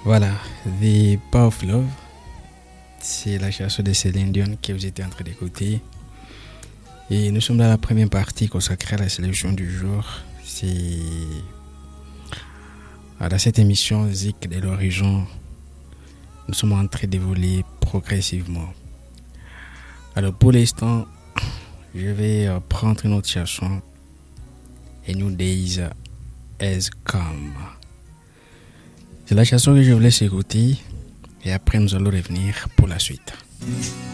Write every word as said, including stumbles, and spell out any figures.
Voilà, The Power of Love, c'est la chanson de Céline Dion que vous étiez en train d'écouter. Et nous sommes dans la première partie consacrée à la sélection du jour. C'est dans cette émission Zik de l'horizon, nous sommes en train d'évoluer progressivement. Alors pour l'instant, je vais prendre une autre chanson, A New Days Has Come. C'est la chanson que je vous laisse écouter et après nous allons revenir pour la suite.